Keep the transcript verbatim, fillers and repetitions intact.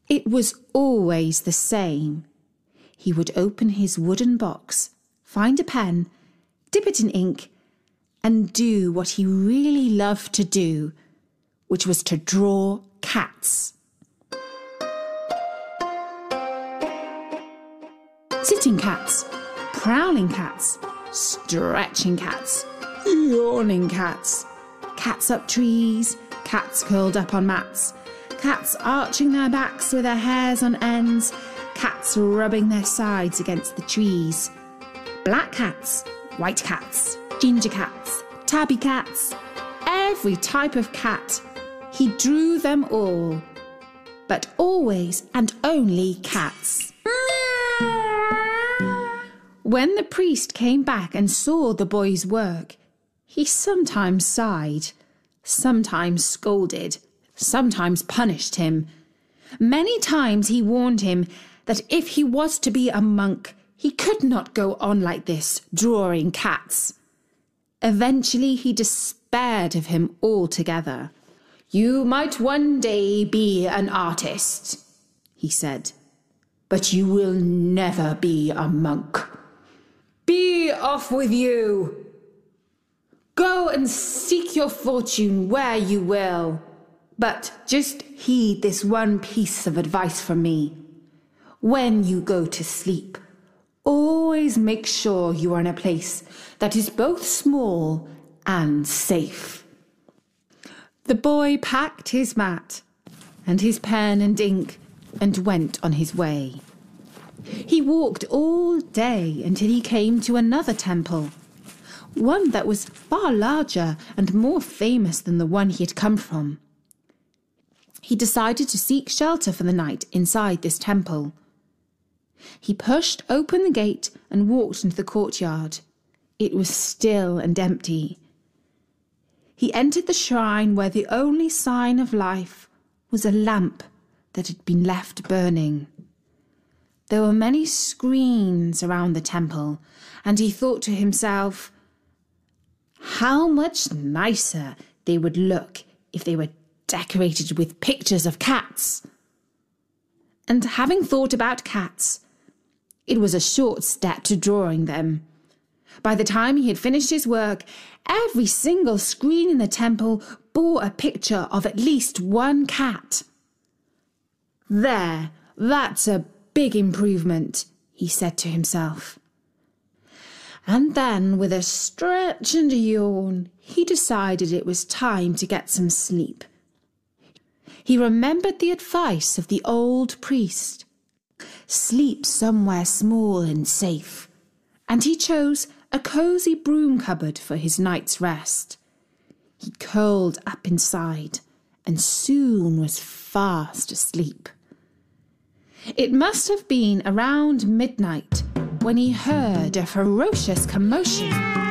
It was always the same. He would open his wooden box, find a pen, dip it in ink, and do what he really loved to do, which was to draw cats. Sitting cats, prowling cats, stretching cats, yawning cats, cats up trees, cats curled up on mats, cats arching their backs with their hairs on ends, cats rubbing their sides against the trees, black cats, white cats, ginger cats, tabby cats, every type of cat. He drew them all, but always and only cats. When the priest came back and saw the boy's work, he sometimes sighed, sometimes scolded, sometimes punished him. Many times he warned him that if he was to be a monk, he could not go on like this, drawing cats. Eventually he despaired of him altogether. "You might one day be an artist," he said, "but you will never be a monk. Be off with you! Go and seek your fortune where you will. But just heed this one piece of advice from me. When you go to sleep, always make sure you are in a place that is both small and safe." The boy packed his mat and his pen and ink and went on his way. He walked all day until he came to another temple, one that was far larger and more famous than the one he had come from. He decided to seek shelter for the night inside this temple. He pushed open the gate and walked into the courtyard. It was still and empty. He entered the shrine where the only sign of life was a lamp that had been left burning. There were many screens around the temple, and he thought to himself, how much nicer they would look if they were decorated with pictures of cats. And having thought about cats, it was a short step to drawing them. By the time he had finished his work, every single screen in the temple bore a picture of at least one cat. "There, that's a big improvement," he said to himself. And then, with a stretch and a yawn, he decided it was time to get some sleep. He remembered the advice of the old priest. Sleep somewhere small and safe. And he chose a cosy broom cupboard for his night's rest. He curled up inside and soon was fast asleep. It must have been around midnight when he heard a ferocious commotion.